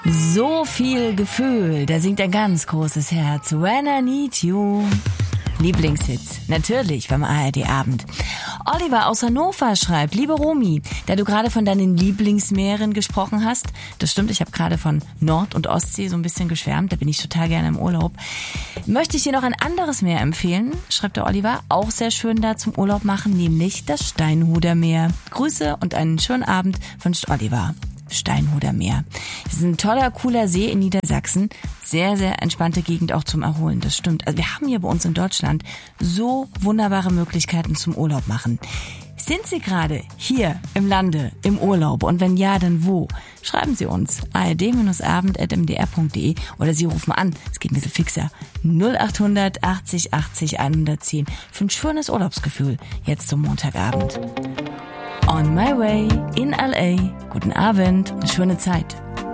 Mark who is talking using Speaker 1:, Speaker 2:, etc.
Speaker 1: So viel Gefühl, da singt ein ganz großes Herz. When I Need You. Lieblingshits, natürlich beim ARD-Abend. Oliver aus Hannover schreibt, liebe Romy, da du gerade von deinen Lieblingsmeeren gesprochen hast, das stimmt, ich habe gerade von Nord- und Ostsee so ein bisschen geschwärmt, da bin ich total gerne im Urlaub, möchte ich dir noch ein anderes Meer empfehlen, schreibt der Oliver, auch sehr schön da zum Urlaub machen, nämlich das Steinhuder Meer. Grüße und einen schönen Abend wünscht Oliver. Steinhuder Meer. Das ist ein toller, cooler See in Niedersachsen. Sehr, sehr entspannte Gegend auch zum Erholen, das stimmt. Also wir haben hier bei uns in Deutschland so wunderbare Möglichkeiten zum Urlaub machen. Sind Sie gerade hier im Lande, im Urlaub? Und wenn ja, dann wo? Schreiben Sie uns ard-abend@mdr.de oder Sie rufen an, es geht ein bisschen fixer, 0800 80 80 110 für ein schönes Urlaubsgefühl jetzt zum Montagabend. On my way in LA. Guten Abend, eine schöne Zeit.